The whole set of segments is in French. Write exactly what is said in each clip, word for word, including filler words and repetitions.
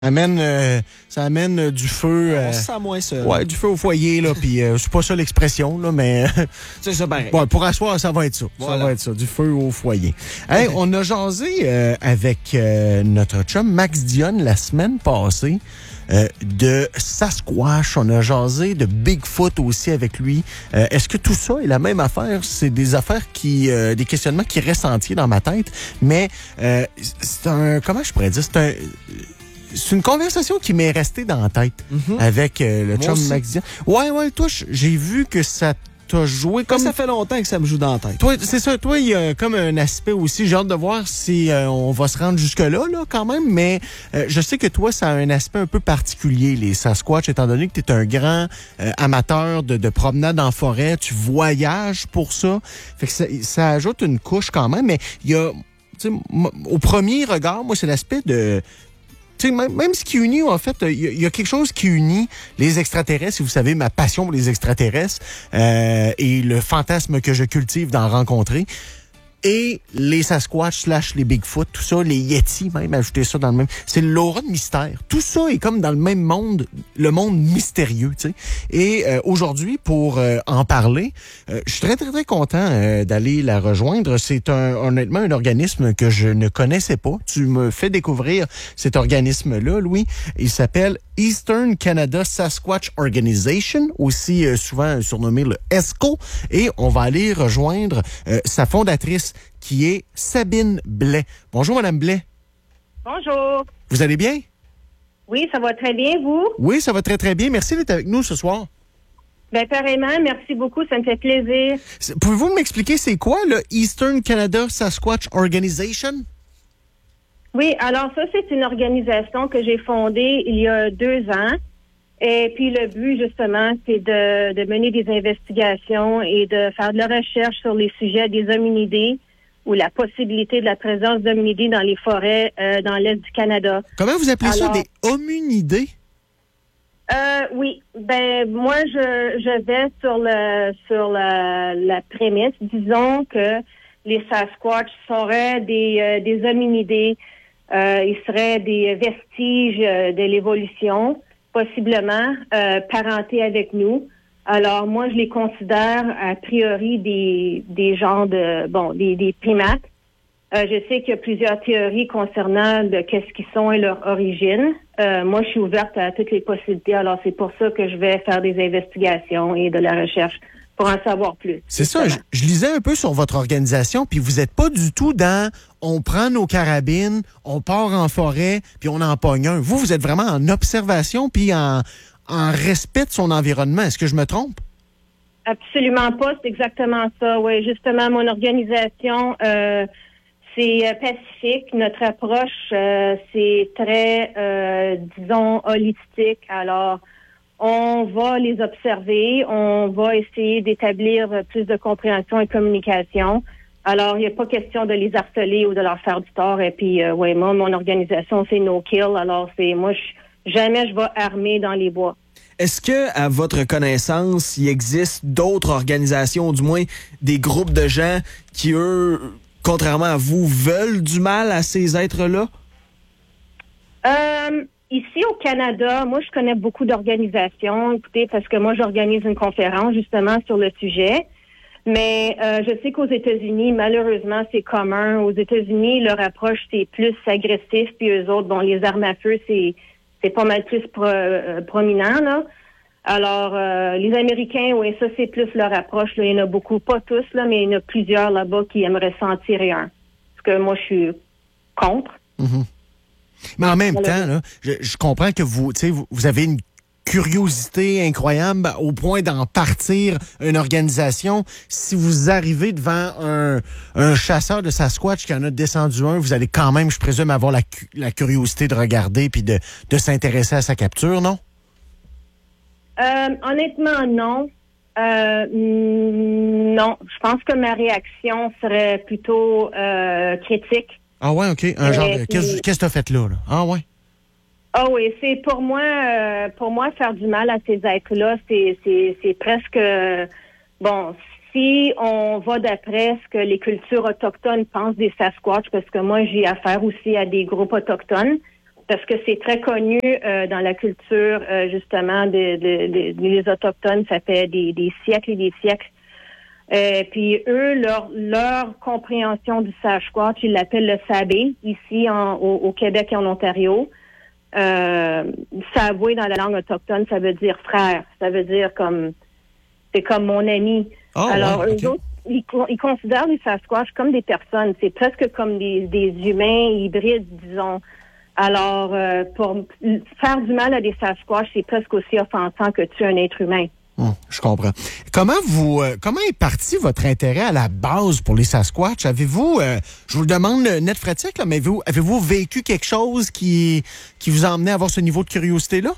Amène, euh, ça amène euh, du feu. Euh, On se sent moins seul. Ouais, du feu au foyer, là, puis euh, c'est pas ça l'expression, là, mais... C'est ça, pareil. Bon, pour asseoir, ça va être ça. Voilà. Ça va être ça, du feu au foyer. Hey, on a jasé euh, avec euh, notre chum Max Dionne la semaine passée euh, de Sasquatch. On a jasé de Bigfoot aussi avec lui. Euh, est-ce que tout ça est la même affaire? C'est des affaires qui... Euh, des questionnements qui restent entiers dans ma tête, mais euh, c'est un... Comment je pourrais dire? C'est un... C'est une conversation qui m'est restée dans la tête mm-hmm. avec euh, le Moi chum aussi. Max Dionne. Ouais, ouais, toi, j'ai vu que ça t'a joué comme... Ça fait longtemps que ça me joue dans la tête. Toi, c'est ça, toi, il y a comme un aspect aussi, j'ai hâte de voir si euh, on va se rendre jusque-là, là, quand même, mais euh, je sais que toi, ça a un aspect un peu particulier, les Sasquatch, étant donné que tu es un grand euh, amateur de, de promenade en forêt, tu voyages pour ça, fait que ça, ça ajoute une couche quand même, mais il y a, tu sais, au premier regard, moi, c'est l'aspect de... Même, même ce qui unit, en fait, il y, y a quelque chose qui unit les extraterrestres, et vous savez, ma passion pour les extraterrestres euh, et le fantasme que je cultive d'en rencontrer, et les Sasquatch slash les Bigfoot, tout ça, les Yeti même, ajouter ça dans le même... C'est l'aura de mystère. Tout ça est comme dans le même monde, le monde mystérieux, tu sais. Et euh, aujourd'hui, pour euh, en parler, euh, je suis très, très, très content euh, d'aller la rejoindre. C'est un, honnêtement un organisme que je ne connaissais pas. Tu me fais découvrir cet organisme-là, Louis. Il s'appelle Eastern Canada Sasquatch Organization, aussi euh, souvent surnommé le E S C O. Et on va aller rejoindre euh, sa fondatrice, qui est Sabine Blais. Bonjour, Madame Blais. Bonjour. Vous allez bien? Oui, ça va très bien, vous? Oui, ça va très, très bien. Merci d'être avec nous ce soir. Bien, pareillement, merci beaucoup, ça me fait plaisir. Pouvez-vous m'expliquer c'est quoi le Eastern Canada Sasquatch Organization? Oui, alors ça, c'est une organisation que j'ai fondée il y a deux ans. Et puis le but, justement, c'est de, de mener des investigations et de faire de la recherche sur les sujets des hominidés ou la possibilité de la présence d'hominidés dans les forêts euh, dans l'Est du Canada. Comment vous appelez Alors, ça, des hominidés? Euh, oui, ben moi, je, je vais sur le sur la, la prémisse, disons que les Sasquatch seraient des, euh, des hominidés, euh, ils seraient des vestiges euh, de l'évolution, possiblement euh, parentés avec nous. Alors moi, je les considère a priori des des genres de bon des, des primates. Euh, je sais qu'il y a plusieurs théories concernant de qu'est-ce qu'ils sont et leur origine. Euh, moi, je suis ouverte à toutes les possibilités. Alors c'est pour ça que je vais faire des investigations et de la recherche pour en savoir plus. C'est ça. Je, je lisais un peu sur votre organisation, puis vous n'êtes pas du tout dans on prend nos carabines, on part en forêt, puis on en pogne un. Vous, vous êtes vraiment en observation, puis en, en respect de son environnement. Est-ce que je me trompe? Absolument pas. C'est exactement ça. Oui, justement, mon organisation, euh, c'est euh, pacifique. Notre approche, euh, c'est très, euh, disons, holistique. Alors, on va les observer, on va essayer d'établir plus de compréhension et communication. Alors, il n'y a pas question de les harceler ou de leur faire du tort. Et puis, euh, ouais, moi, mon organisation, c'est no kill. Alors, c'est moi, je, jamais je vais armer dans les bois. Est-ce que, à votre connaissance, il existe d'autres organisations, ou du moins des groupes de gens qui, eux, contrairement à vous, veulent du mal à ces êtres-là? Euh, ici au Canada, moi, je connais beaucoup d'organisations. Écoutez, parce que moi, j'organise une conférence justement sur le sujet. Mais euh, je sais qu'aux États-Unis, malheureusement, c'est commun. Aux États-Unis, leur approche, c'est plus agressif. Puis eux autres, bon, les armes à feu, c'est c'est pas mal plus pro, euh, prominent, là. Alors, euh, les Américains, oui, ça, c'est plus leur approche. Là. Il y en a beaucoup, pas tous, là, mais il y en a plusieurs là-bas qui aimeraient s'en tirer un. Parce que moi, je suis contre. Mm-hmm. Mais en même temps, là, je, je comprends que vous, tu sais, vous, vous avez une curiosité incroyable au point d'en partir une organisation. Si vous arrivez devant un, un chasseur de Sasquatch qui en a descendu un, vous allez quand même, je présume, avoir la, la curiosité de regarder puis de, de s'intéresser à sa capture, non? Euh, honnêtement, non. Euh, non. Je pense que ma réaction serait plutôt euh, critique. Ah ouais, OK. Un genre de, puis, qu'est-ce, qu'est-ce que t'as fait là, là? Ah ouais. Ah oui, c'est pour moi, euh, pour moi, faire du mal à ces êtres-là, c'est, c'est, c'est presque, bon, si on va d'après ce que les cultures autochtones pensent des Sasquatch, parce que moi, j'ai affaire aussi à des groupes autochtones, parce que c'est très connu euh, dans la culture, euh, justement, des de, de, de, de, Autochtones. Ça fait des, des siècles et des siècles. Euh, puis eux, leur leur compréhension du Sasquatch, ils l'appellent le Sabé, ici en, au, au Québec et en Ontario. Euh, Savoué dans la langue autochtone, ça veut dire frère. Ça veut dire comme, c'est comme mon ami. Oh, Alors, ouais, eux okay. autres, ils, ils considèrent les Sasquatch comme des personnes. C'est presque comme des, des humains hybrides, disons. Alors, euh, pour faire du mal à des Sasquatch, c'est presque aussi offensant que tuer un être humain. Hum, je comprends. Comment vous, euh, comment est parti votre intérêt à la base pour les Sasquatch? Avez-vous, euh, je vous le demande net pratique, là, mais avez-vous, avez-vous vécu quelque chose qui, qui vous a amené à avoir ce niveau de curiosité-là?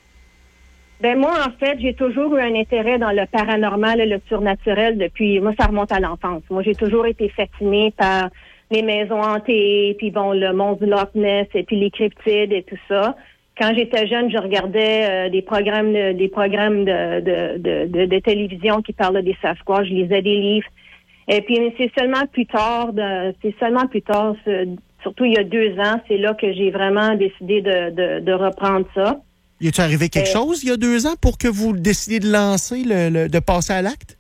Ben moi, en fait, j'ai toujours eu un intérêt dans le paranormal et le surnaturel depuis, moi, ça remonte à l'enfance. Moi, j'ai toujours été fascinée par les maisons hantées, puis bon, le monstre du Loch Ness, et puis les cryptides et tout ça. Quand j'étais jeune, je regardais euh, des programmes de, des programmes de, de, de, de, de télévision qui parlaient des Sasquatch, je lisais des livres. Et puis, c'est seulement plus tard, de, c'est seulement plus tard, surtout il y a deux ans, c'est là que j'ai vraiment décidé de, de, de reprendre ça. Y est-il arrivé quelque euh, chose il y a deux ans pour que vous décidiez de lancer, le, le, de passer à l'acte?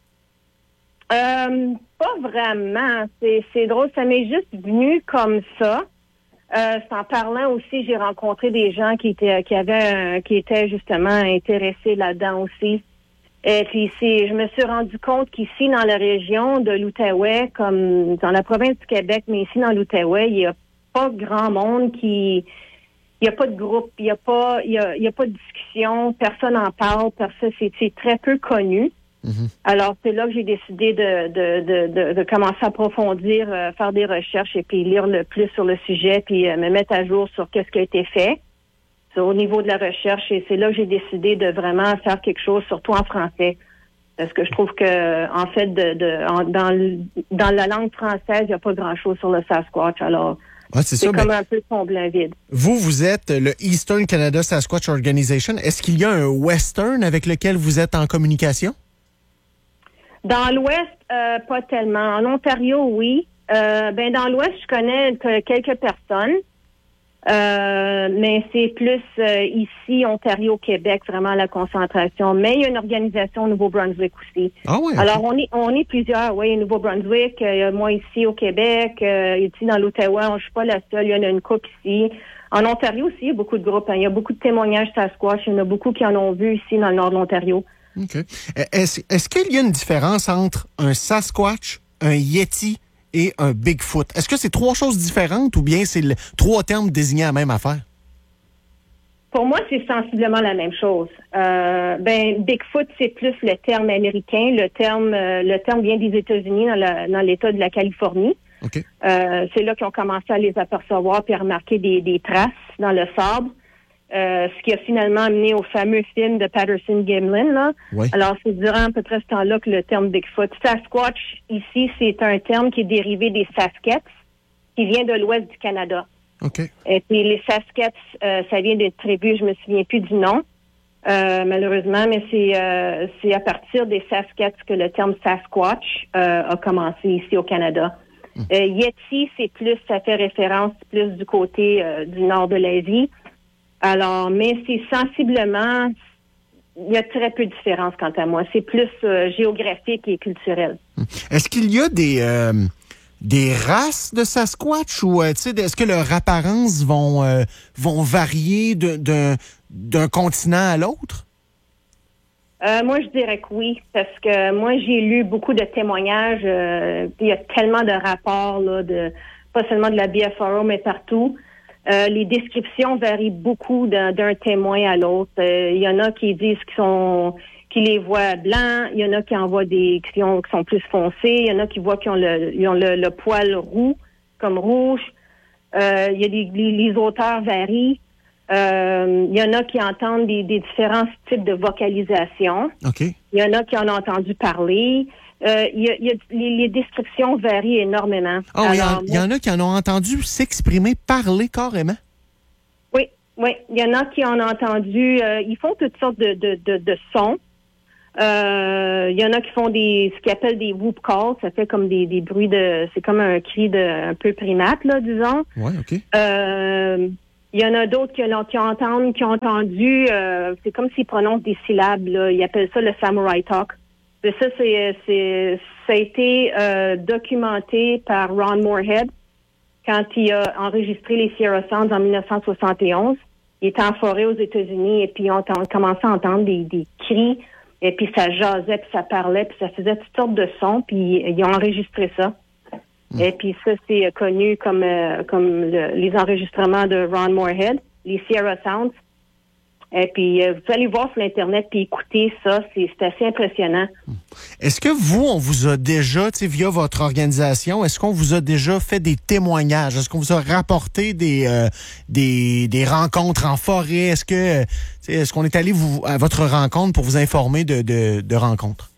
Euh, pas vraiment. C'est, c'est drôle, ça m'est juste venu comme ça. Euh, en parlant aussi, j'ai rencontré des gens qui étaient qui avaient euh, qui étaient justement intéressés là-dedans aussi. Et puis c'est, je me suis rendu compte qu'ici dans la région de l'Outaouais, comme dans la province du Québec, mais ici dans l'Outaouais, il y a pas grand monde qui, il y a pas de groupe, il y a pas, il y a, il y a pas de discussion, personne en parle, personne, c'est, c'est très peu connu. Mm-hmm. Alors, c'est là que j'ai décidé de, de, de, de, de commencer à approfondir, euh, faire des recherches et puis lire le plus sur le sujet, puis euh, me mettre à jour sur qu'est-ce qui a été fait c'est au niveau de la recherche. Et c'est là que j'ai décidé de vraiment faire quelque chose, surtout en français. Parce que je trouve que, en fait, de, de en, dans, dans la langue française, il n'y a pas grand-chose sur le Sasquatch. Alors, ouais, c'est, c'est ça, comme mais... un peu combler un vide. Vous, vous êtes le Eastern Canada Sasquatch Organization. Est-ce qu'il y a un Western avec lequel vous êtes en communication? Dans l'Ouest, euh, pas tellement. En Ontario, oui. Euh, ben dans l'Ouest, je connais quelques personnes, euh, mais c'est plus euh, ici, Ontario, Québec, vraiment la concentration. Mais il y a une organisation au Nouveau-Brunswick aussi. Ah oui. Okay. Alors on est on est plusieurs, oui, au Nouveau-Brunswick, euh, moi ici au Québec, euh, ici dans l'Outaouais, je suis pas la seule, il y en a une couple ici. En Ontario aussi, il y a beaucoup de groupes. Hein. Il y a beaucoup de témoignages Sasquatch. Il y en a beaucoup qui en ont vu ici dans le nord de l'Ontario. OK. Est-ce, est-ce qu'il y a une différence entre un Sasquatch, un Yeti et un Bigfoot? Est-ce que c'est trois choses différentes ou bien c'est le, trois termes désignant la même affaire? Pour moi, c'est sensiblement la même chose. Euh, ben, Bigfoot, c'est plus le terme américain. Le terme, euh, le terme vient des États-Unis, dans, la, dans l'État de la Californie. Okay. Euh, c'est là qu'ils ont commencé à les apercevoir puis à remarquer des, des traces dans le sable. Euh, ce qui a finalement amené au fameux film de Patterson-Gimlin, là. Oui. Alors, c'est durant à peu près ce temps-là que le terme Bigfoot. Sasquatch, ici, c'est un terme qui est dérivé des Saskats, qui vient de l'ouest du Canada. OK. Et puis, les Saskats, euh, ça vient des tribus, je me souviens plus du nom, euh, malheureusement, mais c'est, euh, c'est à partir des Saskats que le terme Sasquatch euh, a commencé ici au Canada. Hum. Euh, Yeti, c'est plus, ça fait référence plus du côté euh, du nord de l'Asie. Alors, mais c'est sensiblement, il y a très peu de différence quant à moi. C'est plus euh, géographique et culturel. Est-ce qu'il y a des euh, des races de Sasquatch ou euh, tu sais, est-ce que leurs apparences vont euh, vont varier de, de, d'un continent à l'autre? Euh, moi, je dirais que oui, parce que moi, j'ai lu beaucoup de témoignages. Euh, il y a tellement de rapports là, de pas seulement de la B F R O, mais partout. Euh, les descriptions varient beaucoup d'un, d'un témoin à l'autre. Il euh, y en a qui disent qu'ils sont, qu'ils les voient blancs. Il y en a qui en voient des qui, ont, qui sont plus foncés. Il y en a qui voient qu'ils ont le, ils ont le, le poil roux, comme rouge. Euh, il y a des les, les auteurs varient. Euh, il y en a qui entendent des, des différents types de vocalisation. Okay. Il y en a qui en ont entendu parler. Euh, il y a, il y a, les, les descriptions varient énormément. Oh, il y, y en a qui en ont entendu s'exprimer, parler carrément. Oui, oui. Il y en a qui en ont entendu. Euh, ils font toutes sortes de, de, de, de sons. Euh, il y en a qui font des ce qu'ils appellent des whoop calls. Ça fait comme des, des bruits de. C'est comme un cri de un peu primate, là, disons. Oui, OK. Euh, Il y en a d'autres qui ont, qui ont entendu, qui ont entendu euh, c'est comme s'ils prononcent des syllabes, là. Ils appellent ça le Samurai Talk. Mais ça, c'est, c'est, ça a été euh, documenté par Ron Moorhead quand il a enregistré les Sierra Sounds en dix-neuf cent soixante et onze. Il était en forêt aux États-Unis et puis ils ont t- commencé à entendre des, des cris et puis ça jasait, puis ça parlait, puis ça faisait toutes sortes de sons, puis ils ont enregistré ça. Mm. Et puis ça, c'est connu comme, euh, comme le, les enregistrements de Ron Moorhead, les Sierra Sounds. Et puis, euh, vous allez voir sur Internet puis écouter ça, c'est, c'est assez impressionnant. Est-ce que vous, on vous a déjà, tu sais, via votre organisation, est-ce qu'on vous a déjà fait des témoignages? Est-ce qu'on vous a rapporté des euh, des, des rencontres en forêt? Est-ce que, tu sais, est-ce qu'on est allé vous, à votre rencontre pour vous informer de, de, de rencontres?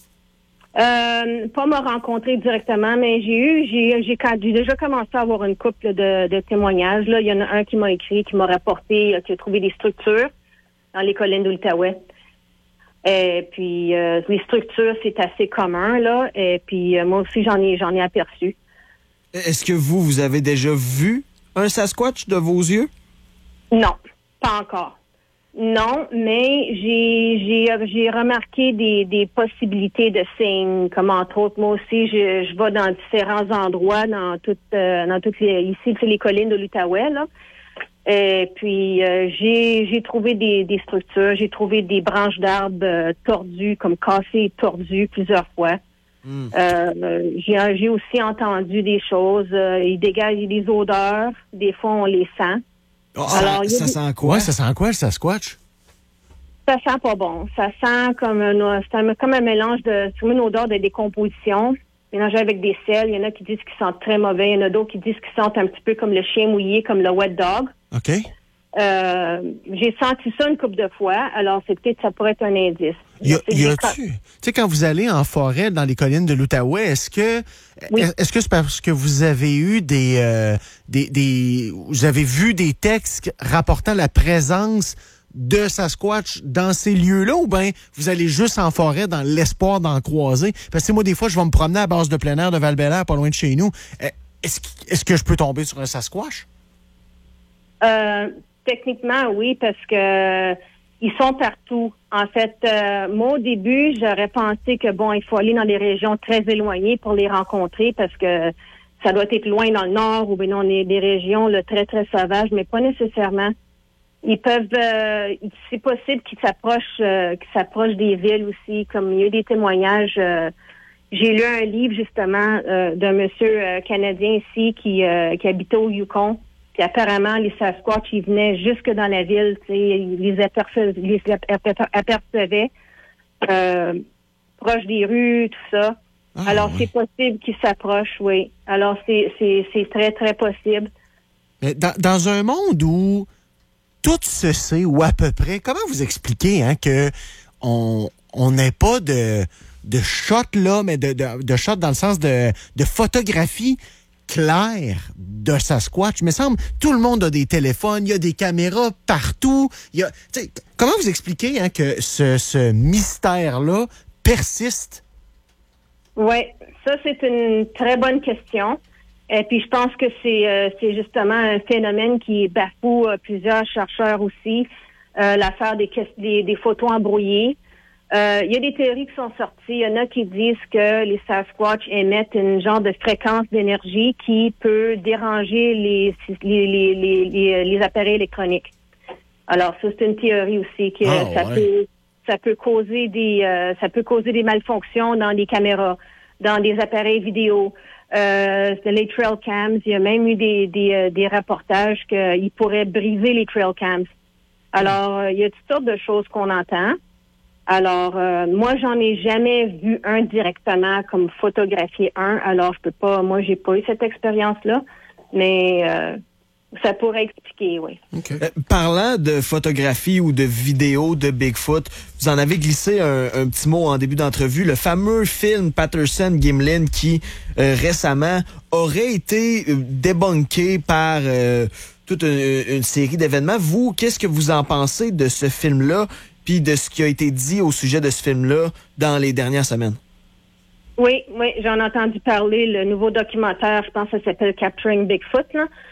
Euh, pas me rencontrer directement, mais j'ai eu, j'ai, j'ai, j'ai déjà commencé à avoir une couple de, de témoignages. Là, il y en a un qui m'a écrit, qui m'a rapporté, euh, qui a trouvé des structures dans les collines de l'Outaouais. Et puis, euh, les structures, c'est assez commun, là. Et puis, euh, moi aussi, j'en ai, j'en ai aperçu. Est-ce que vous, vous avez déjà vu un Sasquatch de vos yeux? Non, pas encore. Non, mais j'ai j'ai j'ai remarqué des des possibilités de signes, comme entre autres, moi aussi, je je vais dans différents endroits, dans toutes euh, dans toutes les ici, c'est les collines de l'Outaouais, là. Et puis euh, j'ai j'ai trouvé des des structures, j'ai trouvé des branches d'arbres euh, tordues, comme cassées et tordues plusieurs fois. Mm. Euh, j'ai j'ai aussi entendu des choses. Euh, ils dégagent des odeurs, des fois on les sent. Oh, Alors, ça, ça sent quoi? Ouais, ça sent quoi, le Sasquatch? Ça sent pas bon. Ça sent comme un, c'est un, comme un mélange de, c'est une odeur de décomposition, mélangé avec des sels. Il y en a qui disent qu'ils sentent très mauvais. Il y en a d'autres qui disent qu'ils sentent un petit peu comme le chien mouillé, comme le wet dog. OK. Euh, j'ai senti ça une couple de fois. Alors, c'est peut-être, ça pourrait être un indice. Y a, y a-tu, tu sais, quand vous allez en forêt dans les collines de l'Outaouais, est-ce que, oui. est-ce que c'est parce que vous avez eu des, euh, des, des, vous avez vu des textes rapportant la présence de Sasquatch dans ces lieux-là, ou bien vous allez juste en forêt dans l'espoir d'en croiser? Parce que moi, des fois, je vais me promener à base de plein air de Val-Bélair, pas loin de chez nous. Est-ce, est-ce que je peux tomber sur un Sasquatch? Euh, techniquement, oui, parce que ils sont partout. En fait, euh, moi, au début, j'aurais pensé que, bon, il faut aller dans des régions très éloignées pour les rencontrer parce que ça doit être loin dans le nord ou bien on est des régions là, très, très sauvages, mais pas nécessairement. Ils peuvent, euh, c'est possible qu'ils s'approchent, euh, qu'ils s'approchent des villes aussi, comme il y a eu des témoignages. Euh, j'ai lu un livre, justement, euh, d'un monsieur euh, canadien ici qui, euh, qui habitait au Yukon. Puis apparemment, les Sasquatch, ils venaient jusque dans la ville, tu sais, ils les apercevaient, les apercevaient euh, proche des rues, tout ça. Ah, Alors, oui. C'est possible qu'ils s'approchent, oui. Alors, c'est, c'est, c'est très, très possible. Mais dans, dans un monde où tout se sait, ou à peu près, comment vous expliquez hein, que on on n'ait pas de, de shot, là, mais de, de, de shot dans le sens de, de photographie clair de Sasquatch? Il me semble tout le monde a des téléphones, il y a des caméras partout. Il y a, comment vous expliquez hein, que ce, ce mystère-là persiste? Oui, ça c'est une très bonne question. Et puis je pense que c'est euh, c'est justement un phénomène qui bafoue euh, plusieurs chercheurs aussi. Euh, l'affaire des, des, des photos embrouillées. Euh, il y a des théories qui sont sorties. Il y en a qui disent que les Sasquatch émettent une genre de fréquence d'énergie qui peut déranger les les les les, les, les appareils électroniques. Alors ça c'est une théorie aussi que oh, ça ouais. peut ça peut causer des euh, ça peut causer des malfonctions dans les caméras, dans des appareils vidéo, euh, les trail cams. Il y a même eu des des, euh, des reportages qu'ils pourraient briser les trail cams. Alors euh, il y a toutes sortes de choses qu'on entend. Alors, euh, moi, j'en ai jamais vu un directement comme photographier un. Alors, je peux pas, moi, j'ai pas eu cette expérience-là, mais euh, ça pourrait expliquer, oui. Okay. Euh, parlant de photographie ou de vidéo de Bigfoot, vous en avez glissé un, un petit mot en début d'entrevue. Le fameux film Patterson-Gimlin qui, euh, récemment, aurait été euh, débunké par euh, toute une, une série d'événements. Vous, qu'est-ce que vous en pensez de ce film-là? Puis de ce qui a été dit au sujet de ce film-là dans les dernières semaines? Oui, oui, j'en ai entendu parler. Le nouveau documentaire, je pense que ça s'appelle Capturing Bigfoot. Là. Ça,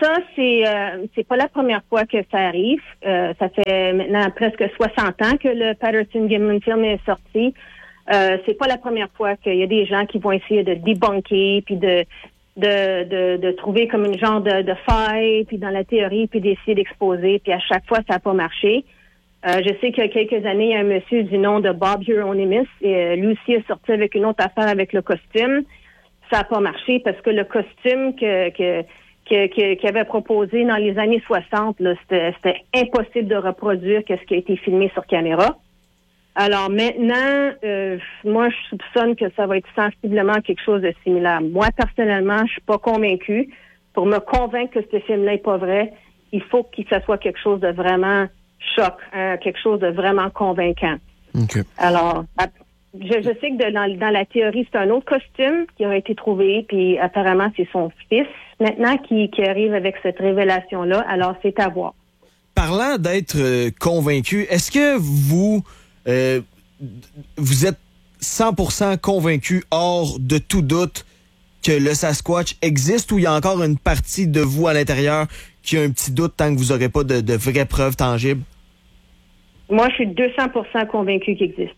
ça, c'est euh, c'est pas la première fois que ça arrive. Euh, ça fait maintenant presque soixante ans que le Patterson-Gimlin film est sorti. Euh, c'est pas la première fois qu'il y a des gens qui vont essayer de débunker, puis de de, de de trouver comme une genre de, de faille, puis dans la théorie, puis d'essayer d'exposer, puis à chaque fois, ça n'a pas marché. Euh, je sais qu'il y a quelques années, il y a un monsieur du nom de Bob Hieronymus, et euh, lui aussi est sorti avec une autre affaire avec le costume. Ça n'a pas marché parce que le costume que que que que- qu'il avait proposé dans les années soixante, là, c'était c'était impossible de reproduire que ce qui a été filmé sur caméra. Alors maintenant, euh, moi, je soupçonne que ça va être sensiblement quelque chose de similaire. Moi, personnellement, je suis pas convaincue. Pour me convaincre que ce film-là n'est pas vrai, il faut que ça soit quelque chose de vraiment choc, hein, quelque chose de vraiment convaincant. OK. Alors, ap- je, je sais que de- dans, dans la théorie, c'est un autre costume qui aurait été trouvé, puis apparemment, c'est son fils maintenant qui, qui arrive avec cette révélation-là. Alors, c'est à voir. Parlant d'être euh, convaincu, est-ce que vous euh, vous êtes cent pour cent convaincu, hors de tout doute, que le Sasquatch existe, ou il y a encore une partie de vous à l'intérieur qui a un petit doute tant que vous n'aurez pas de, de vraies preuves tangibles? Moi, je suis deux cents pour cent convaincue qu'il existe.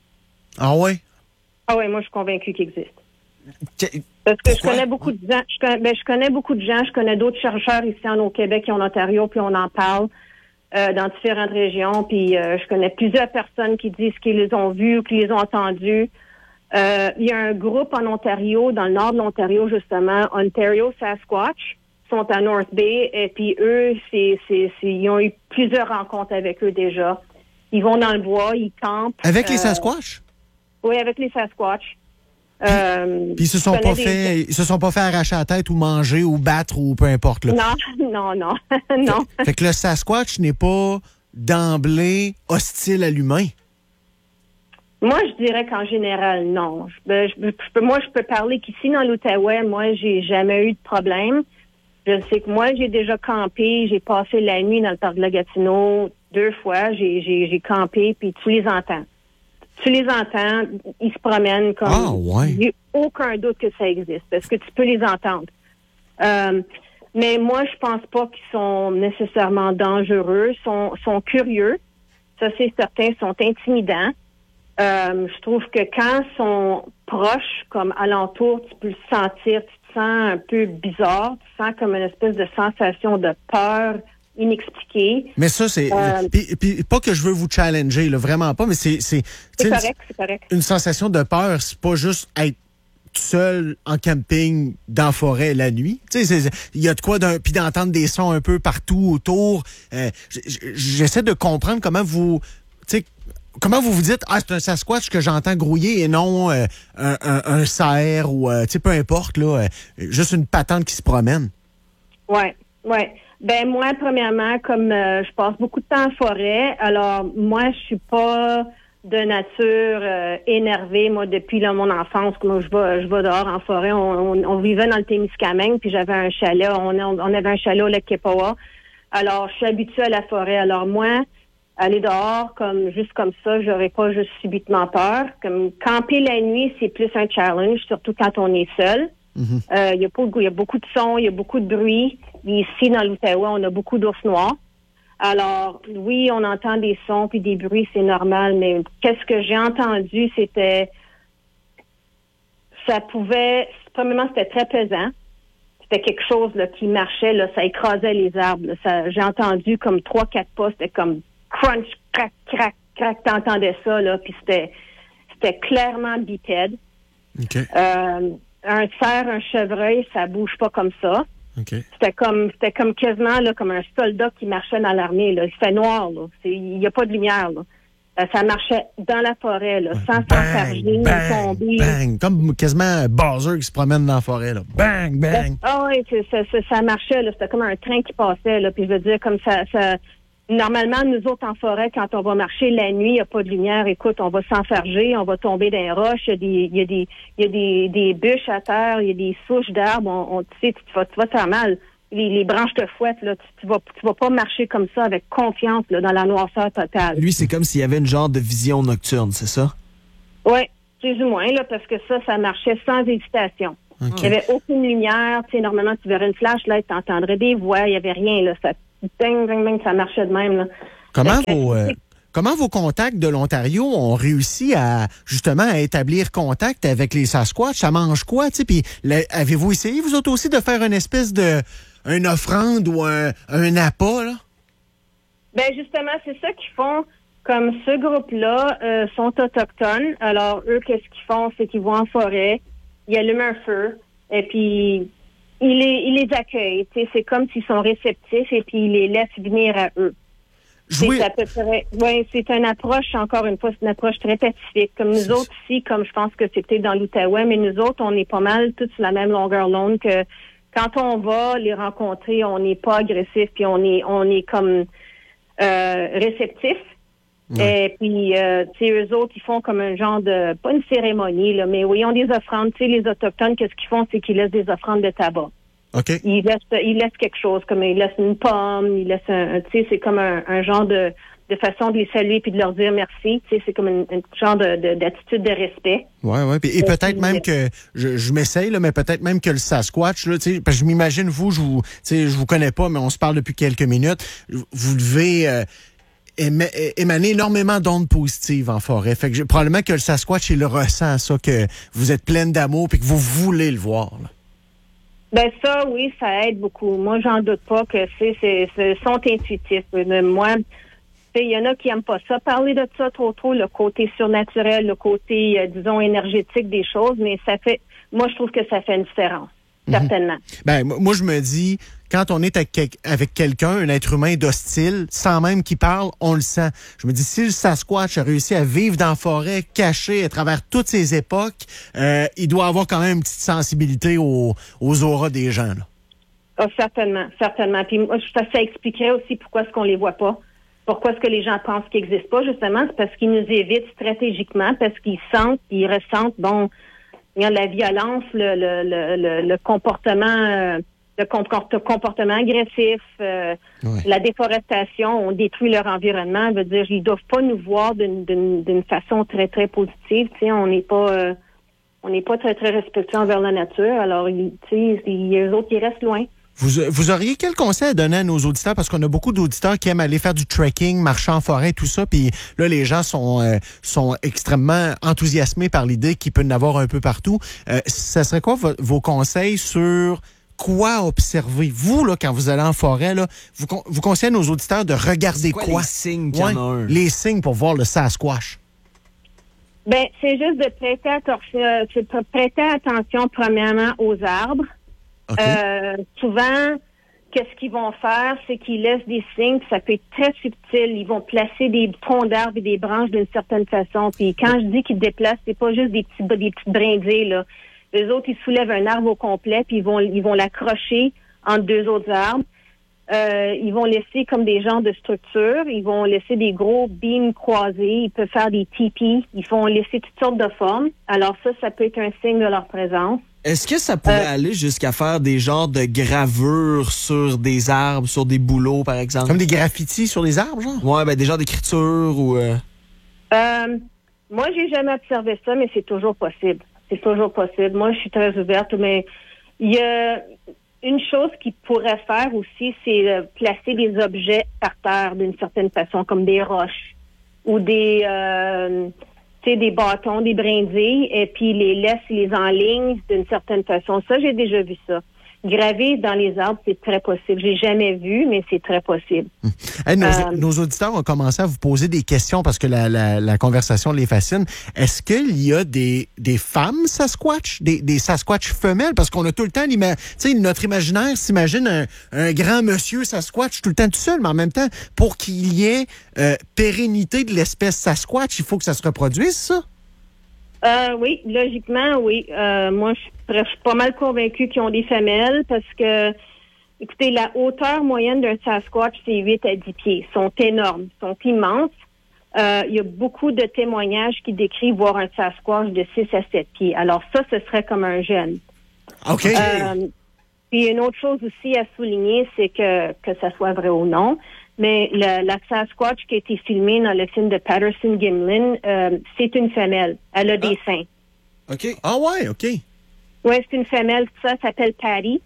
Ah ouais? Ah oui, moi, je suis convaincue qu'il existe. Que- Parce que Pourquoi? je connais beaucoup de gens, je connais, ben, je connais beaucoup de gens, je connais d'autres chercheurs ici en, au Québec et en Ontario, puis on en parle euh, dans différentes régions, puis euh, je connais plusieurs personnes qui disent qu'ils les ont vus ou qu'ils les ont entendus. Euh, il y a un groupe en Ontario, dans le nord de l'Ontario justement, Ontario Sasquatch, sont à North Bay, et puis eux, c'est, c'est, c'est, ils ont eu plusieurs rencontres avec eux déjà. Ils vont dans le bois, ils campent. Avec les euh, Sasquatch? Oui, avec les Sasquatch. Euh, Puis ils se je sont connais pas des- fait, ils se sont pas fait arracher la tête ou manger ou battre ou peu importe, là. Non, non, non, non. Fait que le Sasquatch n'est pas d'emblée hostile à l'humain. Moi, je dirais qu'en général, non. Je, ben, je- je peux- moi, je peux parler qu'ici, dans l'Outaouais, moi, j'ai jamais eu de problème. Je sais que moi, j'ai déjà campé, j'ai passé la nuit dans le parc de la Gatineau deux fois, j'ai, j'ai, j'ai campé, puis tu les entends. Tu les entends, ils se promènent comme... Ah, ouais. Il n'y a aucun doute que ça existe, parce que tu peux les entendre. Euh, mais moi, je pense pas qu'ils sont nécessairement dangereux, sont, sont curieux, ça c'est certain, sont intimidants. Euh, je trouve que quand ils sont proches, comme alentour, tu peux le sentir, tu te sens un peu bizarre, tu sens comme une espèce de sensation de peur inexpliquée. Mais ça, c'est. Euh, Puis, puis pas que je veux vous challenger, là, vraiment pas, mais c'est. C'est, C'est tu sais, correct, c'est correct. Une sensation de peur, c'est pas juste être tout seul en camping dans la forêt la nuit. Tu sais, c'est- il y a de quoi d'un, puis d'entendre des sons un peu partout autour. Euh, j- j- J'essaie de comprendre comment vous, tu sais, comment vous vous dites, ah, c'est un Sasquatch que j'entends grouiller et non euh, un, un, un cerf ou, euh, tu sais, peu importe, là, euh, juste une patente qui se promène. Ouais, ouais. Ben moi, premièrement, comme euh, je passe beaucoup de temps en forêt, alors moi, je suis pas de nature euh, énervée. Moi, depuis là, mon enfance, moi, je vais, je vais dehors en forêt. On, on, on vivait dans le Témiscamingue, puis j'avais un chalet. On, on avait un chalet au lac Kepawa. Alors, je suis habituée à la forêt. Alors moi, aller dehors comme juste comme ça, j'aurais pas juste subitement peur. Comme camper la nuit, c'est plus un challenge, surtout quand on est seul. Euh, Il y a pas- il y a beaucoup de sons, il y a beaucoup de bruit. Ici, dans l'Outaouais, on a beaucoup d'ours noirs. Alors, oui, on entend des sons puis des bruits, c'est normal, mais qu'est-ce que j'ai entendu, c'était... Ça pouvait... Premièrement, c'était très pesant. C'était quelque chose là, qui marchait, là, ça écrasait les arbres. Là. Ça, j'ai entendu comme trois, quatre pas, c'était comme crunch, crac, crac, crac, t'entendais ça, là, puis c'était, c'était clairement bipède. OK. Euh, un cerf, un chevreuil, ça bouge pas comme ça. OK. C'était comme c'était comme quasiment là, comme un soldat qui marchait dans l'armée. Là. Il fait noir, là. C'est, il n'y a pas de lumière. Là. Euh, ça marchait dans la forêt, là, sans s'enfarger, bang, tomber. bang, comme quasiment un Bowser qui se promène dans la forêt. Là. Bang, bang. Ah oui, c'est, c'est, c'est- ça marchait, là. C'était comme un train qui passait, là. Puis je veux dire, comme ça, ça. Normalement, nous autres en forêt, quand on va marcher la nuit, il n'y a pas de lumière. Écoute, on va s'enfarger, on va tomber dans les roches. Il y a des, il y a des, il y a des, des bûches à terre, il y a des souches d'arbres. On, on, tu sais, tu vas, tu vas te faire mal. Les, les branches te fouettent, là. Tu, tu vas, tu vas pas marcher comme ça avec confiance, là, dans la noirceur totale. Lui, c'est comme s'il y avait une genre de vision nocturne, c'est ça? Oui, plus ou moins, là, parce que ça, ça marchait sans hésitation. Okay. Il n'y avait aucune lumière. Tu sais, normalement, tu verrais une flashlight, tu entendrais des voix. Il n'y avait rien. Là. Ça, ding, ding, ding, ça marchait de même. Là. Comment que, vos, euh, comment vos contacts de l'Ontario ont réussi à, justement, à établir contact avec les Sasquatch? Ça mange quoi? Puis avez-vous essayé, vous autres aussi, de faire une espèce de une offrande ou un, un appât, là? Ben justement, c'est ça qu'ils font. Comme ce groupe-là euh, sont autochtones. Alors, eux, qu'est-ce qu'ils font? C'est qu'ils vont en forêt, ils allument un feu, et puis ils les, ils les accueillent. Tu sais, c'est comme s'ils sont réceptifs, et puis ils les laissent venir à eux. Jouer... C'est à peu près, ouais, c'est une approche, encore une fois, c'est une approche très pacifique. Comme nous autres ici, comme je pense que c'était dans l'Outaouais, mais nous autres, on est pas mal tous sur la même longueur d'onde que quand on va les rencontrer, on n'est pas agressif, puis on est, on est comme euh, réceptif. Ouais. Et puis, euh, tu sais, eux autres, ils font comme un genre de, pas une cérémonie, là, mais oui, ils ont des offrandes. Tu sais, les Autochtones, qu'est-ce qu'ils font? C'est qu'ils laissent des offrandes de tabac. OK. Ils laissent, ils laissent quelque chose, comme ils laissent une pomme, ils laissent un, tu sais, c'est comme un, un genre de, de façon de les saluer puis de leur dire merci. Tu sais, c'est comme un genre de, de, d'attitude de respect. Oui, oui. Et, et peut-être même que, je, je m'essaye, là, mais peut-être même que le Sasquatch, là, tu sais, parce que je m'imagine, vous, je vous, tu sais, je vous connais pas, mais on se parle depuis quelques minutes, vous devez, euh, émaner énormément d'ondes positives en forêt. Fait que probablement que le Sasquatch, il le ressent, ça, que vous êtes pleine d'amour et que vous voulez le voir. Là. Ben ça, oui, ça aide beaucoup. Moi, j'en doute pas que c'est, c'est, c'est sont intuitifs. Moi, il y en a qui aiment pas ça, parler de ça trop trop, le côté surnaturel, le côté, euh, disons, énergétique des choses, mais ça fait, moi, je trouve que ça fait une différence. Certainement. Mm-hmm. Ben, moi, je me dis, quand on est avec, avec quelqu'un, un être humain d'hostile, sans même qu'il parle, on le sent. Je me dis, si le Sasquatch a réussi à vivre dans la forêt, caché à travers toutes ces époques, euh, il doit avoir quand même une petite sensibilité aux, aux auras des gens. Là. Oh, certainement, certainement. Puis moi, ça expliquerait aussi pourquoi est-ce qu'on les voit pas. Pourquoi est-ce que les gens pensent qu'ils n'existent pas, justement? C'est parce qu'ils nous évitent stratégiquement, parce qu'ils sentent, ils ressentent, bon, la violence, le, le, le, le, le comportement, euh, le comport- comportement agressif, euh, ouais. la déforestation, on détruit leur environnement. Veut dire, ils doivent pas nous voir d'une, d'une, d'une façon très très positive. Tu sais, on n'est pas, euh, on n'est pas très très respectueux envers la nature. Alors, tu sais, les autres, ils restent loin. Vous, vous auriez quel conseil à donner à nos auditeurs? Parce qu'on a beaucoup d'auditeurs qui aiment aller faire du trekking, marcher en forêt, tout ça. Puis là, les gens sont, euh, sont extrêmement enthousiasmés par l'idée qu'il peut y en avoir un peu partout. Euh, ça serait quoi v- vos conseils sur quoi observer? Vous, là, quand vous allez en forêt, là, vous, vous conseillez à nos auditeurs de regarder quoi? quoi? Les signes qu'il y en a un. Les signes pour voir le Sasquatch. Ben, c'est juste de prêter, attention, euh, de prêter attention premièrement aux arbres. Okay. Euh, souvent, qu'est-ce qu'ils vont faire, c'est qu'ils laissent des signes, puis ça peut être très subtil. Ils vont placer des troncs d'arbres et des branches d'une certaine façon. Puis quand je dis qu'ils déplacent, c'est pas juste des petits des petites brindilles, là. Les autres, ils soulèvent un arbre au complet, puis ils vont ils vont l'accrocher entre deux autres arbres. Euh, ils vont laisser comme des genres de structures. Ils vont laisser des gros beams croisés. Ils peuvent faire des tipis. Ils vont laisser toutes sortes de formes. Alors ça, ça peut être un signe de leur présence. Est-ce que ça pourrait euh, aller jusqu'à faire des genres de gravures sur des arbres, sur des bouleaux, par exemple? Comme des graffitis sur les arbres, genre? Ouais, ben des genres d'écriture ou... Euh... Euh, moi, j'ai jamais observé ça, mais c'est toujours possible. C'est toujours possible. Moi, je suis très ouverte, mais il y a une chose qu'ils pourraient faire aussi, c'est euh, placer des objets par terre d'une certaine façon, comme des roches ou des... Euh, des bâtons, des brindilles, et puis les laisse, les enligne d'une certaine façon. Ça, j'ai déjà vu ça. Graver dans les arbres, c'est très possible. J'ai jamais vu, mais c'est très possible. Hum. Hey, nos, euh, nos auditeurs ont commencé à vous poser des questions parce que la, la, la conversation les fascine. Est-ce qu'il y a des, des femmes Sasquatch, des, des Sasquatch femelles? Parce qu'on a tout le temps, tu sais, notre imaginaire s'imagine un, un grand monsieur Sasquatch tout le temps tout seul, mais en même temps, pour qu'il y ait euh, pérennité de l'espèce Sasquatch, il faut que ça se reproduise, ça? Euh, oui, logiquement, oui. Euh, moi, je suis, je suis pas mal convaincue qu'ils ont des femelles parce que, écoutez, la hauteur moyenne d'un Sasquatch, c'est huit à dix pieds. Ils sont énormes, ils sont immenses. Euh, il y a beaucoup de témoignages qui décrivent voir un Sasquatch de six à sept pieds. Alors ça, ce serait comme un jeune. OK. Euh, puis une autre chose aussi à souligner, c'est que, que ça soit vrai ou non, mais le, la Sasquatch qui a été filmée dans le film de Patterson Gimlin, euh, c'est une femelle. Elle a ah. des seins. OK. Ah ouais, OK. Oui, c'est une femelle, ça s'appelle Patty.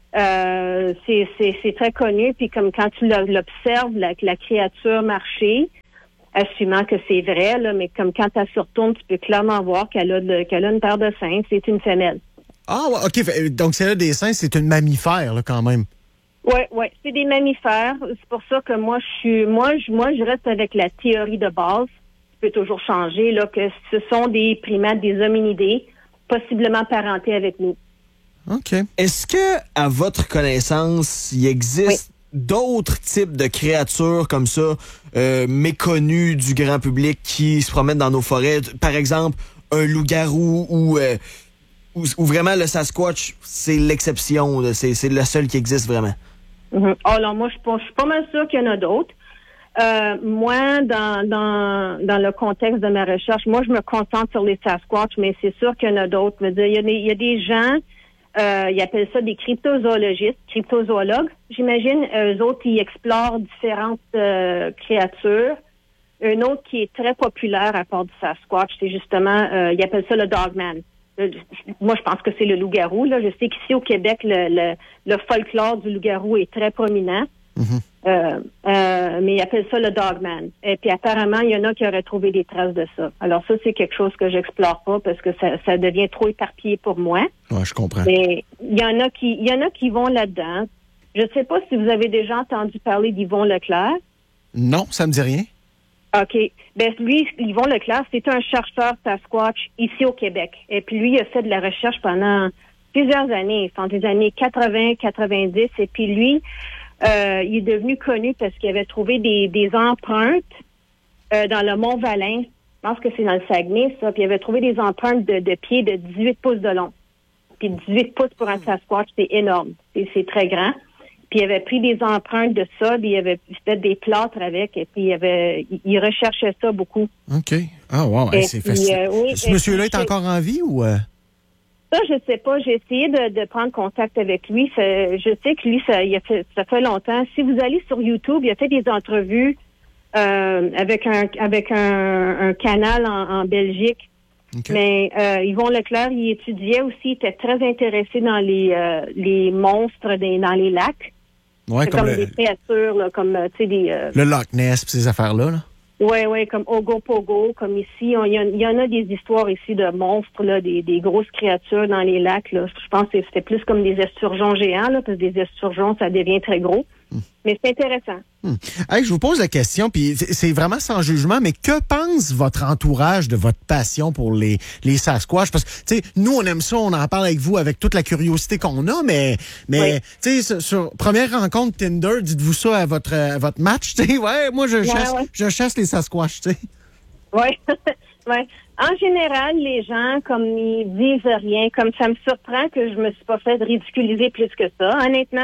Euh, c'est, c'est, c'est très connu, puis comme quand tu l'observes, la, la créature marcher, assumant que c'est vrai, là, mais comme quand elle se retourne, tu peux clairement voir qu'elle a, de, qu'elle a une paire de seins, c'est une femelle. Ah, ouais, OK. Donc, celle-là des seins, c'est une mammifère, là, quand même. Oui, oui, c'est des mammifères. C'est pour ça que moi, je suis, moi, je, moi, je reste avec la théorie de base. Tu peux toujours changer, là, que ce sont des primates, des hominidés, possiblement parentés avec nous. OK. Est-ce que, à votre connaissance, il existe oui. d'autres types de créatures comme ça, euh, méconnues du grand public qui se promènent dans nos forêts? Par exemple, un loup-garou ou, euh, ou, ou vraiment le Sasquatch, c'est l'exception, là, c'est, c'est le seul qui existe vraiment? Mm-hmm. Alors, moi, je suis pas, je suis pas mal sûre qu'il y en a d'autres. Euh, moi, dans, dans, dans le contexte de ma recherche, moi, je me concentre sur les Sasquatch, mais c'est sûr qu'il y en a d'autres. Je veux dire, il y a des, il y a des gens... Euh, ils appellent ça des cryptozoologistes, cryptozoologues, j'imagine. Eux autres, ils explorent différentes euh, créatures. Un autre qui est très populaire à part du Sasquatch, c'est justement, euh, ils appellent ça le Dogman. Euh, moi, je pense que c'est le loup-garou. Là. Je sais qu'ici au Québec, le, le, le folklore du loup-garou est très prominent. Mm-hmm. Euh, euh, mais ils appellent ça le Dogman. Et puis apparemment, il y en a qui auraient trouvé des traces de ça. Alors ça, c'est quelque chose que j'explore pas parce que ça, ça devient trop éparpillé pour moi. Ouais, je comprends. Mais il y en a qui, il y en a qui vont là-dedans. Je sais pas si vous avez déjà entendu parler d'Yvon Leclerc. Non, ça me dit rien. OK. Ben lui, Yvon Leclerc, c'est un chercheur Sasquatch ici au Québec. Et puis lui, il a fait de la recherche pendant plusieurs années, enfin des années quatre-vingts, quatre-vingt-dix. Et puis lui, Euh, il est devenu connu parce qu'il avait trouvé des, des empreintes euh, dans le Mont-Valin. Je pense que c'est dans le Saguenay, ça. Puis il avait trouvé des empreintes de, de pieds de dix-huit pouces de long. Puis dix-huit pouces pour un Sasquatch, c'est énorme. C'est, c'est très grand. Puis il avait pris des empreintes de ça, puis il avait fait des plâtres avec, et puis il avait, il recherchait ça beaucoup. OK. Ah, wow. Hey, c'est fascinant. Euh, oui, Ce monsieur-là est encore en vie ou... Euh... Ça, je sais pas. J'ai essayé de, de prendre contact avec lui. Ça, je sais que lui, ça, il a fait, ça fait longtemps. Si vous allez sur YouTube, il a fait des entrevues euh, avec un avec un, un canal en, en Belgique. Okay. Mais euh, Yvon Leclerc, il étudiait aussi, il était très intéressé dans les euh, les monstres des, dans les lacs. Ouais, comme, comme le... des créatures, là, comme tu sais des. Euh... Le Loch Ness, ces affaires-là. Là. Oui, oui, comme Ogopogo, comme ici. Il y, y en a des histoires ici de monstres, là, des, des grosses créatures dans les lacs. Là. Je pense que c'était plus comme des esturgeons géants, là, parce que des esturgeons, ça devient très gros. Hum. Mais c'est intéressant. Hum. Hey, je vous pose la question, puis c'est vraiment sans jugement, mais que pense votre entourage de votre passion pour les, les Sasquatch? Parce que, tu sais, nous, on aime ça, on en parle avec vous avec toute la curiosité qu'on a, mais, mais oui. tu sais, sur, sur première rencontre Tinder, dites-vous ça à votre, à votre match, tu sais, ouais, moi, je, ouais, chasse, ouais. je chasse les Sasquatch, tu sais. Oui, oui. En général, les gens, comme ils disent rien, comme ça me surprend que je me suis pas fait ridiculiser plus que ça, honnêtement.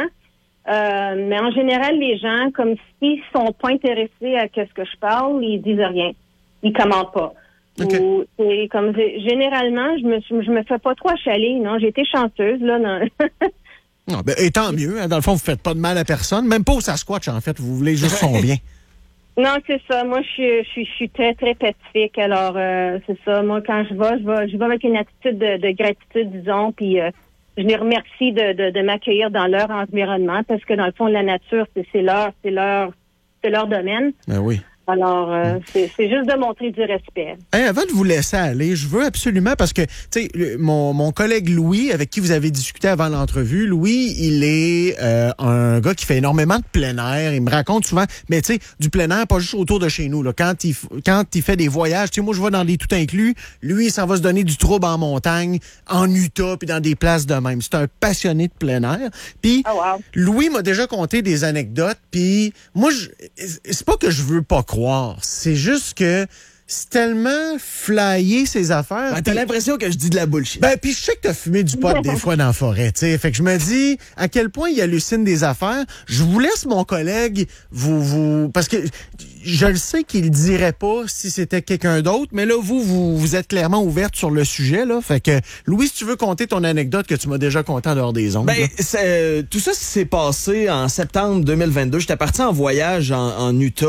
Euh, mais en général, les gens, comme s'ils sont pas intéressés à ce que je parle, ils disent rien. Ils commentent pas. Okay. Ou, et comme généralement, je me je me fais pas trop achaler, non. J'ai été chanceuse, là. Non. non, ben, et tant mieux. Hein, dans le fond, vous faites pas de mal à personne. Même pas au Sasquatch, en fait. Vous voulez juste son bien. Non, c'est ça. Moi, je suis, je suis, je suis très, très pacifique. Alors, euh, c'est ça. Moi, quand je vais, je vais, je vais avec une attitude de, de gratitude, disons, puis euh, je les remercie de, de, de m'accueillir dans leur environnement parce que dans le fond, la nature, c'est, c'est leur, c'est leur, c'est leur domaine. Ben oui. Alors, euh, mmh. c'est, c'est juste de montrer du respect. Hey, avant de vous laisser aller, je veux absolument, parce que, tu sais, mon, mon collègue Louis, avec qui vous avez discuté avant l'entrevue, Louis, il est euh, un gars qui fait énormément de plein air. Il me raconte souvent, mais tu sais, du plein air, pas juste autour de chez nous. Là. Quand il quand il fait des voyages, tu sais, moi, je vais dans des tout inclus. Lui, il s'en va se donner du trouble en montagne, en Utah, puis dans des places de même. C'est un passionné de plein air. Puis, oh, wow. Louis m'a déjà conté des anecdotes, puis moi, je, c'est pas que je veux pas croire. C'est juste que c'est tellement flyé ces affaires. Ben, t'as pis... l'impression que je dis de la bullshit. Ben, puis je sais que t'as fumé du pot des fois dans la forêt, tu sais. Fait que je me dis à quel point il hallucine des affaires. Je vous laisse mon collègue vous vous parce que je le sais qu'il dirait pas si c'était quelqu'un d'autre, mais là vous vous vous êtes clairement ouverte sur le sujet là. Fait que Louis, si tu veux compter ton anecdote que tu m'as déjà conté en dehors des ondes. Ben, c'est, tout ça s'est passé en septembre deux mille vingt-deux. J'étais parti en voyage en, en Utah.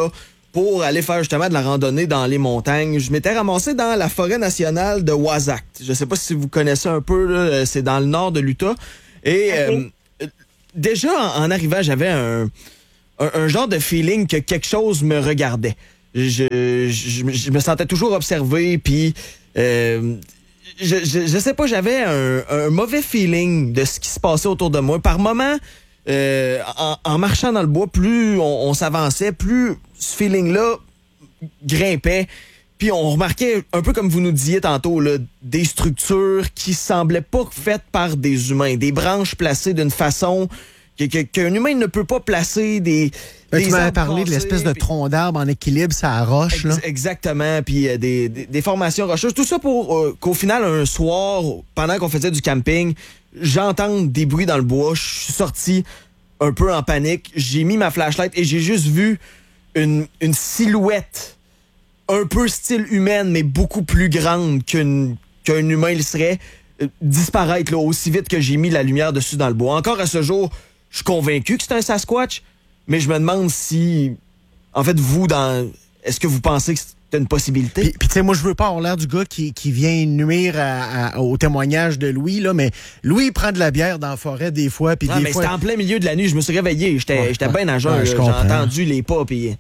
pour aller faire justement de la randonnée dans les montagnes. Je m'étais ramassé dans la forêt nationale de Wasatch. Je sais pas si vous connaissez un peu, là, c'est dans le nord de l'Utah. Et okay. euh, déjà, en, en arrivant, j'avais un, un, un genre de feeling que quelque chose me regardait. Je, je, je me sentais toujours observé, puis euh, je, je, je sais pas, j'avais un, un mauvais feeling de ce qui se passait autour de moi. Par moments, euh, en, en marchant dans le bois, plus on, on s'avançait, plus ce feeling-là grimpait. Puis on remarquait, un peu comme vous nous disiez tantôt, là, des structures qui semblaient pas faites par des humains, des branches placées d'une façon que, que, qu'un humain ne peut pas placer, des... Ben, tu m'avais parlé de l'espèce de tronc d'arbre en équilibre, ça roche, là. Exactement, puis euh, des, des, des formations rocheuses. Tout ça pour euh, qu'au final, un soir, pendant qu'on faisait du camping, j'entends des bruits dans le bois. Je suis sorti un peu en panique. J'ai mis ma flashlight et j'ai juste vu une, une silhouette un peu style humaine, mais beaucoup plus grande qu'une, qu'un humain le serait, euh, disparaître là, aussi vite que j'ai mis la lumière dessus dans le bois. Encore à ce jour, je suis convaincu que c'est un Sasquatch. Mais je me demande si, en fait, vous, dans, est-ce que vous pensez que c'est une possibilité? Puis, puis tu sais, moi, je veux pas avoir l'air du gars qui, qui vient nuire à, à, au témoignage de Louis, là, mais Louis, il prend de la bière dans la forêt des fois. Puis non, des mais fois... c'était en plein milieu de la nuit. Je me suis réveillé. J'étais, ouais, j'étais ouais. bien à jeun. Ouais, j'ai entendu les pas. Puis...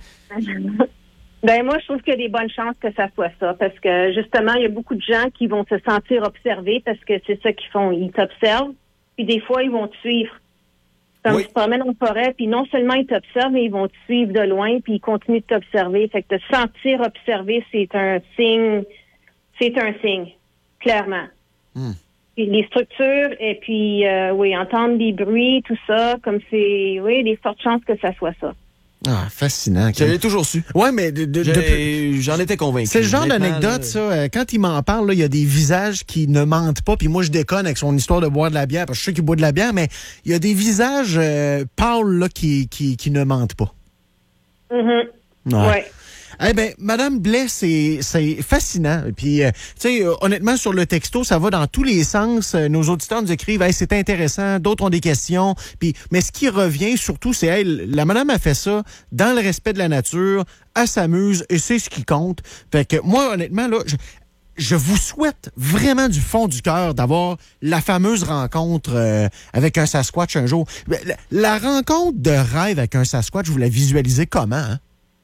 Ben moi, je trouve qu'il y a des bonnes chances que ça soit ça. Parce que, justement, il y a beaucoup de gens qui vont se sentir observés parce que c'est ça qu'ils font. Ils t'observent. Puis des fois, ils vont te suivre. Comme oui. Tu te promènes en forêt, puis non seulement ils t'observent, mais ils vont te suivre de loin, puis ils continuent de t'observer. Fait que te sentir observé, c'est un signe, c'est un signe, clairement. Mm. Puis les structures, et puis, euh, oui, entendre des bruits, tout ça, comme c'est, oui, des fortes chances que ça soit ça. Ah, fascinant. Je l'ai toujours su. Ouais, mais de, de, de... j'en étais convaincu. C'est le genre d'anecdote, ça. Quand il m'en parle, il y a des visages qui ne mentent pas. Puis moi, je déconne avec son histoire de boire de la bière, parce que je sais qu'il boit de la bière, mais il y a des visages euh, pâles là, qui, qui, qui ne mentent pas. Mm-hmm. Ouais. ouais. Eh bien, Madame Blais, c'est, c'est fascinant. Puis, euh, tu sais, euh, honnêtement, sur le texto, ça va dans tous les sens. Euh, nos auditeurs nous écrivent, hey, c'est intéressant, d'autres ont des questions. Puis, mais ce qui revient surtout, c'est, hey, la madame a fait ça dans le respect de la nature, elle s'amuse et c'est ce qui compte. Fait que moi, honnêtement, là, je, je vous souhaite vraiment du fond du cœur d'avoir la fameuse rencontre euh, avec un Sasquatch un jour. La, la rencontre de rêve avec un Sasquatch, vous la visualisez comment, hein?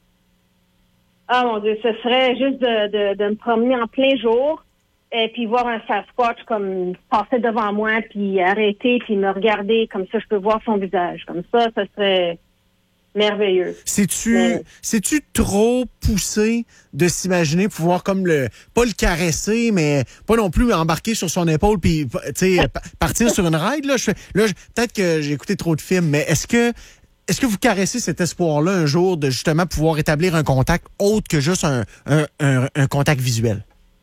Ah mon Dieu, ce serait juste de, de, de me promener en plein jour et puis voir un Sasquatch comme passer devant moi puis arrêter puis me regarder comme ça je peux voir son visage. Comme ça, ce serait merveilleux. C'est-tu, Mais... c'est-tu trop poussé de s'imaginer pouvoir comme le, pas le caresser, mais pas non plus embarquer sur son épaule puis, tu sais, partir sur une ride, là? Je, là, je, peut-être que j'ai écouté trop de films, mais est-ce que Est-ce que vous caressez cet espoir-là un jour de justement pouvoir établir un contact autre que juste un, un, un, un contact visuel?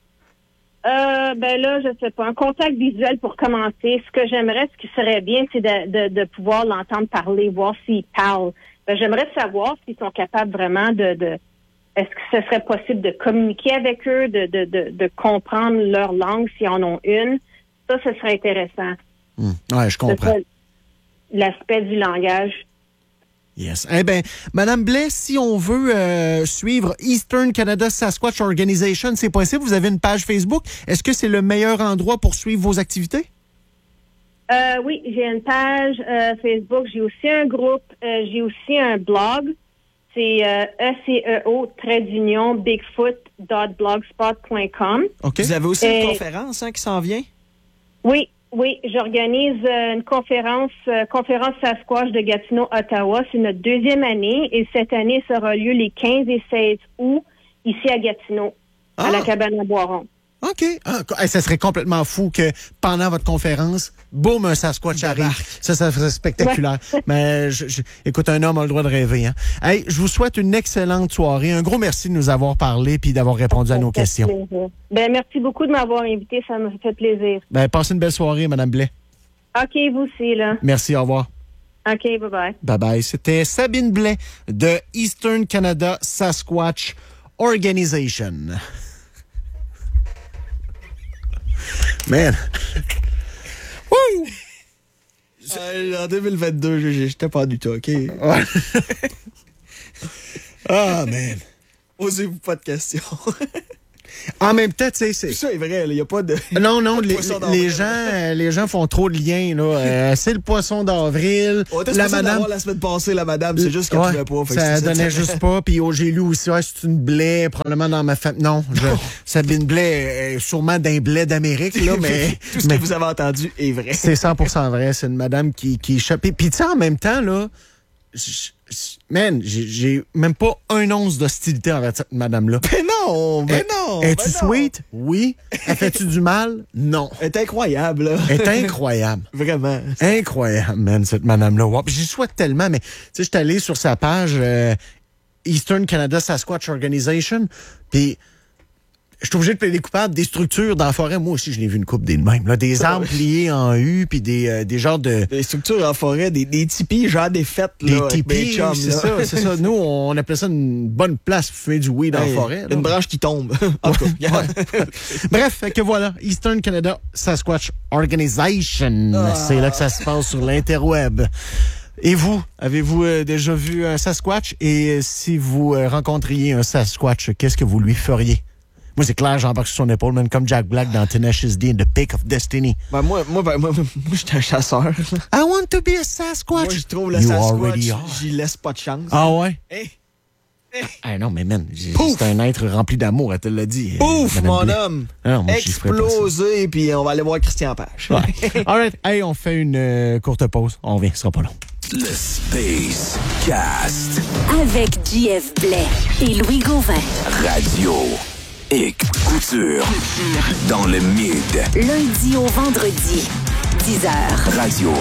Euh, ben là, je sais pas. Un contact visuel pour commencer. Ce que j'aimerais, ce qui serait bien, c'est de, de, de pouvoir l'entendre parler, voir s'il parle. Ben, j'aimerais savoir s'ils sont capables vraiment de, de... Est-ce que ce serait possible de communiquer avec eux, de, de, de, de comprendre leur langue s'ils en ont une? Ça, ce serait intéressant. Mmh. Ouais, je comprends. L'aspect du langage. Yes. Eh bien, Madame Blais, si on veut euh, suivre Eastern Canada Sasquatch Organization, c'est possible. Vous avez une page Facebook. Est-ce que c'est le meilleur endroit pour suivre vos activités? Euh, oui, j'ai une page euh, Facebook. J'ai aussi un groupe. Euh, j'ai aussi un blog. C'est euh, E C E O trait d'union bigfoot dot blogspot point com. Okay. Vous avez aussi Et... une conférence hein, qui s'en vient? Oui. Oui, j'organise euh, une conférence, euh, conférence Sasquatch de Gatineau, Ottawa. C'est notre deuxième année et cette année, ça aura lieu les quinze et seize août ici à Gatineau, ah. à la cabane à Boiron. OK. Ah, ça serait complètement fou que pendant votre conférence, boum, un Sasquatch arrive. Ça, ça serait spectaculaire. Ouais. Mais je, je, écoute, un homme a le droit de rêver. Hein. Hey, je vous souhaite une excellente soirée. Un gros merci de nous avoir parlé et d'avoir répondu à nos questions. Ben, merci beaucoup de m'avoir invité. Ça me fait plaisir. Ben, passez une belle soirée, Mme Blais. OK, vous aussi, là. Merci, au revoir. OK, bye-bye. Bye-bye. C'était Sabine Blais de Eastern Canada Sasquatch Organization. Man. Wouh! Euh, en deux mille vingt-deux, j'étais pas du tout, OK? Ouais. Ah, man. Posez-vous pas de questions. En même temps, tu sais, c'est... Ça est vrai, il n'y a pas de... Non, non, pas de les, poisson d'avril. les gens euh, les gens font trop de liens, là. Euh, c'est le poisson d'avril. On était la supposé madame... l'avoir la semaine passée, la madame, c'est juste qu'elle Ouais, ne pouvait pas. Fait que ça c'est donnait cette juste pas. Puis oh, j'ai lu aussi, ouais, c'est une blé, probablement dans ma famille. Non, je, Sabine Blais est sûrement d'un blé d'Amérique, là, mais... Tout ce mais que vous avez entendu est vrai. c'est cent pour cent vrai. C'est une madame qui, qui échappe. Puis tu sais, en même temps, là... j- j- Man, j'ai, j'ai même pas un once d'hostilité envers cette madame-là. Mais non, mais non. Es-tu mais non. sweet? Oui. Elle fait-tu du mal? Non. Elle est incroyable, là. Elle est incroyable. Vraiment. Incroyable, man, cette madame-là. Wow. J'y souhaite tellement, mais tu sais, je suis allé sur sa page euh, Eastern Canada Sasquatch Organization, puis je suis obligé de plaider coupable des structures dans la forêt. Moi aussi, je l'ai vu une coupe des mêmes. Là, des arbres pliés en U, puis des, euh, des genres de... Des structures en forêt, des, des tipis, genre des fêtes, Des là. avec tipis, mes chums, c'est là. ça, c'est ça. Nous, on appelait ça une bonne place pour fumer du weed dans Hey, la forêt. là. Une branche qui tombe. En tout cas, regarde. Bref, fait que voilà, Eastern Canada Sasquatch Organization. Ah. C'est là que ça se passe sur l'interweb. Et vous, avez-vous euh, déjà vu un Sasquatch? Et euh, si vous euh, rencontriez un Sasquatch, qu'est-ce que vous lui feriez? Moi, c'est clair, j'embarque sur son épaule, même comme Jack Black dans Tenacious D and the Pick of Destiny. Ben, moi, moi, ben, moi, moi, moi j'étais un chasseur. là. I want to be a Sasquatch. Moi, je trouve le You Sasquatch, already are. j'y laisse pas de chance. Ah ouais? Hey, Ah non, mais man, j'ai- Pouf! c'est un être rempli d'amour, elle te l'a dit. euh, pouf, Madame mon Blais. homme. Ah non, moi, j'y ferais pas ça. Explosé, puis on va aller voir Christian Page. Ouais. All right. Hey, on fait une euh, courte pause. On revient, ce sera pas long. Le Space Cast. Avec J F Blais et Louis Gauvin. Radio X Couture. Dans le mid. Lundi au vendredi, dix heures. Radio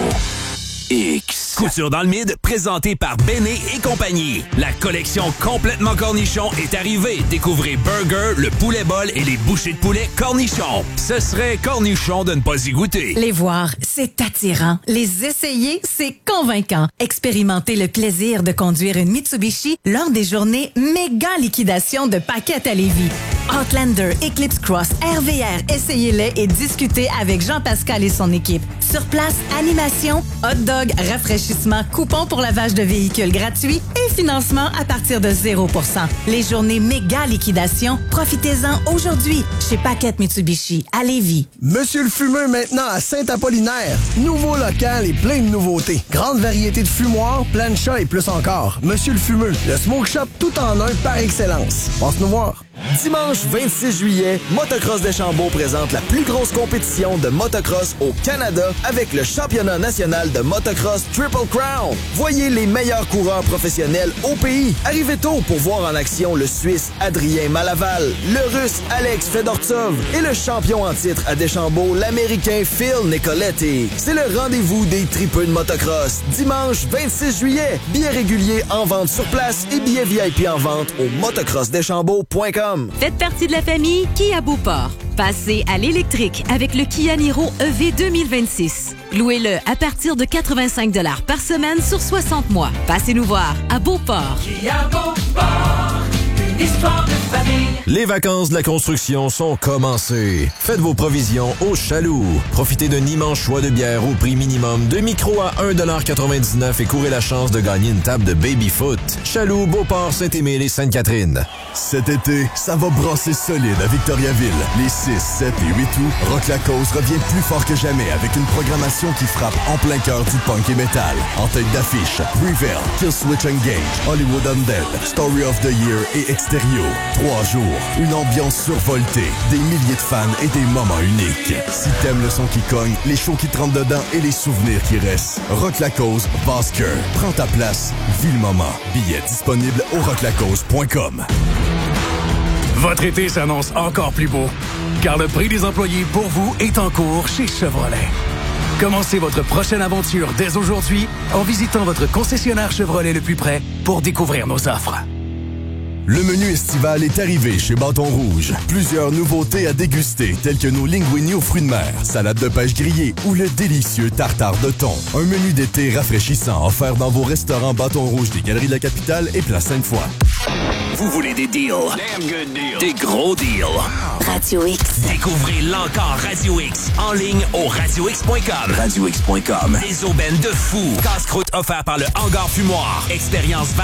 X. Couture dans le mid, présenté par Béné et compagnie. La collection complètement cornichon est arrivée. Découvrez Burger, le poulet bol et les bouchées de poulet cornichon. Ce serait cornichon de ne pas y goûter. Les voir, c'est attirant. Les essayer, c'est convaincant. Expérimentez le plaisir de conduire une Mitsubishi lors des journées méga liquidation de Paquette à Lévis. Outlander, Eclipse Cross, R V R, essayez-les et discutez avec Jean-Pascal et son équipe. Sur place, animation, hot dog, rafraîchissement, coupons pour lavage de véhicules gratuits et financement à partir de zéro pour cent. Les journées méga liquidation, profitez-en aujourd'hui chez Paquette Mitsubishi à Lévis. Monsieur le Fumeux maintenant à Saint-Apollinaire. Nouveau local et plein de nouveautés. Grande variété de fumoirs, plancha et plus encore. Monsieur le Fumeux, le smoke shop tout en un par excellence. Passe nous voir. Dimanche vingt-six juillet, Motocross Deschambault présente la plus grosse compétition de motocross au Canada avec le championnat national de motocross Triple Crown. Voyez les meilleurs coureurs professionnels au pays. Arrivez tôt pour voir en action le Suisse Adrien Malaval, le Russe Alex Fedortsov et le champion en titre à Deschambault, l'Américain Phil Nicoletti. C'est le rendez-vous des tripeux de motocross. Dimanche vingt-six juillet, billets réguliers en vente sur place et billets V I P en vente au motocross deschambault point com. Faites partie de la famille Kia Beauport. Passez à l'électrique avec le Kia Niro E V deux mille vingt-six. Louez-le à partir de quatre-vingt-cinq dollars par semaine sur soixante mois. Passez nous voir à Beauport. Kia Beauport, une histoire de famille. Les vacances de la construction sont commencées. Faites vos provisions au Chaloux. Profitez d'un immense choix de bières au prix minimum de micro à un dollar quatre-vingt-dix-neuf et courez la chance de gagner une table de baby-foot. Chaloux, Beauport, Saint-Émile et Sainte-Catherine. Cet été, ça va brasser solide à Victoriaville. Les six, sept et huit août, Rock La Cause revient plus fort que jamais avec une programmation qui frappe en plein cœur du punk et metal. En tête d'affiche, Prevail, Killswitch Engage, Hollywood Undead, Story of the Year et Exterio. Trois jours, une ambiance survoltée, des milliers de fans et des moments uniques. Si t'aimes le son qui cogne, les shows qui te rentrent dedans et les souvenirs qui restent, Rock La Cause, Basker. Prends ta place, vis le moment. Billets disponibles au rock la cause point com. Votre été s'annonce encore plus beau, car le prix des employés pour vous est en cours chez Chevrolet. Commencez votre prochaine aventure dès aujourd'hui en visitant votre concessionnaire Chevrolet le plus près pour découvrir nos offres. Le menu estival est arrivé chez Bâton Rouge. Plusieurs nouveautés à déguster, telles que nos linguini aux fruits de mer, salade de pêche grillée ou le délicieux tartare de thon. Un menu d'été rafraîchissant offert dans vos restaurants Bâton Rouge des Galeries de la Capitale et Place Sainte-Foy. Vous voulez des deals? Damn good deals. Des gros deals. Radio X. Découvrez l'encore Radio X en ligne au radio x point com. radio x point com. Des aubaines de fou. Casse-croûte offert par le Hangar Fumoir. Expérience